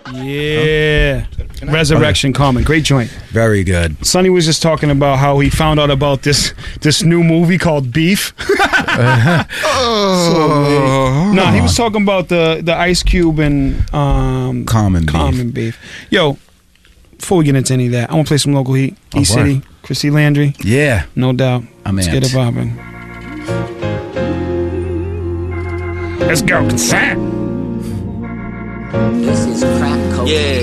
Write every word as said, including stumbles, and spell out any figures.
Yeah. Resurrection Common. Great joint. Very good. Sonny was just talking about how he found out about this this new movie called Beef. Oh. So, no, he was talking about the, the Ice Cube and um, Common Beef. Common Beef. Yo, before we get into any of that, I want to play some local heat. Oh, East word. City, Chrissy Landry. Yeah. No doubt. I'm Let's amped. get it bobbing. Let's go. Consent. This is crack cocaine. Yeah.